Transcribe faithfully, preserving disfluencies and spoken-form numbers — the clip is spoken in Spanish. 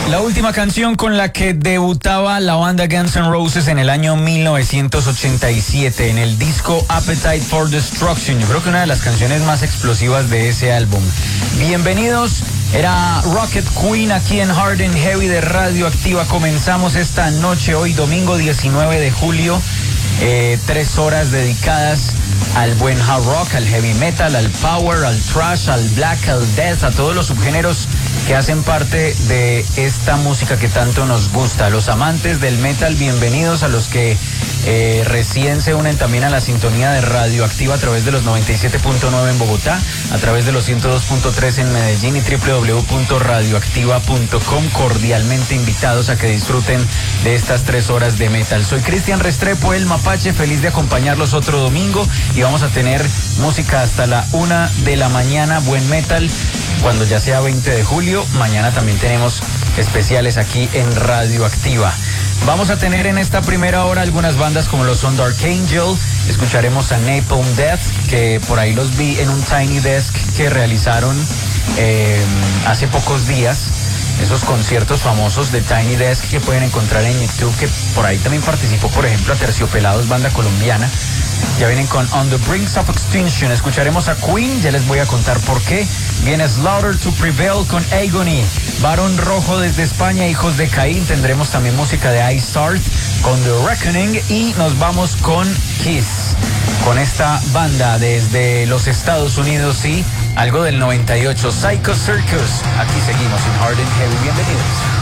La última canción con la que debutaba la banda Guns N' Roses en el año mil novecientos ochenta y siete en el disco Appetite for Destruction. Yo creo que una de las canciones más explosivas de ese álbum. Bienvenidos, era Rocket Queen aquí en Hard and Heavy de Radioactiva. Comenzamos esta noche, hoy domingo diecinueve de julio, eh, tres horas dedicadas al buen hard rock, al heavy metal, al power, al thrash, al black, al death, a todos los subgéneros que hacen parte de esta música que tanto nos gusta. A los amantes del metal, bienvenidos. A los que eh, recién se unen también a la sintonía de Radioactiva a través de los noventa y siete punto nueve en Bogotá, a través de los ciento dos punto tres en Medellín y doble u doble u doble u punto radioactiva punto com. Cordialmente invitados a que disfruten de estas tres horas de metal. Soy Cristian Restrepo, el Mapache, feliz de acompañarlos otro domingo, y vamos a tener música hasta la una de la mañana, buen metal, cuando ya sea veinte de julio. Mañana también tenemos especiales aquí en Radioactiva. Vamos a tener en esta primera hora algunas bandas como lo son Dark Angel. Escucharemos a Napalm Death, que por ahí los vi en un Tiny Desk que realizaron eh, hace pocos días. Esos conciertos famosos de Tiny Desk que pueden encontrar en YouTube, que por ahí también participó, por ejemplo, Aterciopelados, banda colombiana. Ya vienen con On the Brinks of Extinction. Escucharemos a Queen, ya les voy a contar por qué. Viene Slaughter to Prevail con Agony. Barón Rojo desde España, Hijos de Caín. Tendremos también música de I Start con The Reckoning. Y nos vamos con Kiss, con esta banda desde los Estados Unidos y algo del noventa y ocho, Psycho Circus. Aquí seguimos en Hard and Heavy. Bienvenidos.